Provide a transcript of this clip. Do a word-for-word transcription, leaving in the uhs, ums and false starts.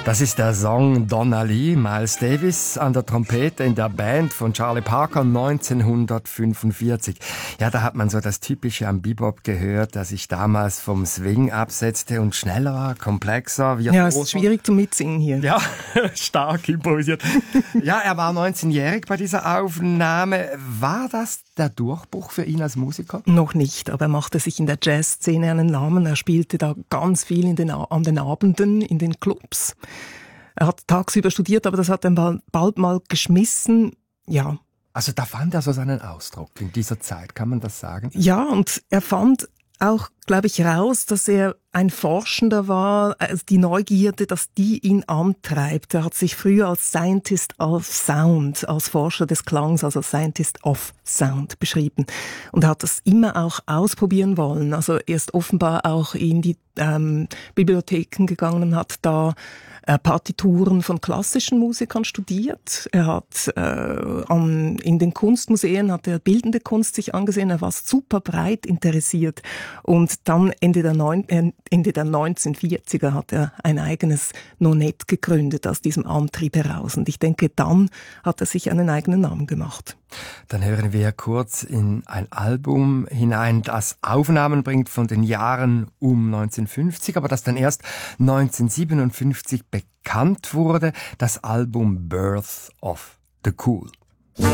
Das ist der Song Donna Lee, Miles Davis an der Trompete in der Band von Charlie Parker neunzehnhundertfünfundvierzig. Ja, da hat man so das Typische am Bebop gehört, das sich damals vom Swing absetzte und schneller war, komplexer. Ja, es ist schwierig zu mitsingen hier. Ja, stark improvisiert. Ja, er war neunzehnjährig bei dieser Aufnahme. War das der Durchbruch für ihn als Musiker? Noch nicht, aber er machte sich in der Jazzszene einen Namen. Er spielte da ganz viel in den, an den Abenden, in den Clubs. Er hat tagsüber studiert, aber das hat er bald mal geschmissen. Ja. Also da fand er so seinen Ausdruck in dieser Zeit, kann man das sagen? Ja, und er fand auch, glaube ich, raus, dass er ein Forschender war, also die Neugierde, dass die ihn antreibt. Er hat sich früher als Scientist of Sound, als Forscher des Klangs, also Scientist of Sound beschrieben. Und er hat das immer auch ausprobieren wollen. Also er ist offenbar auch in die ähm, Bibliotheken gegangen und hat da äh, Partituren von klassischen Musikern studiert. Er hat äh, an, in den Kunstmuseen hat er bildende Kunst sich angesehen. Er war super breit interessiert. Und dann Ende der, neun, äh, Ende der neunzehnhundertvierziger hat er ein eigenes Nonet gegründet aus diesem Antrieb heraus. Und ich denke, dann hat er sich einen eigenen Namen gemacht. Dann hören wir kurz in ein Album hinein, das Aufnahmen bringt von den Jahren um neunzehnhundertfünfzig, aber das dann erst neunzehnhundertsiebenundfünfzig bekannt wurde, das Album Birth of the Cool.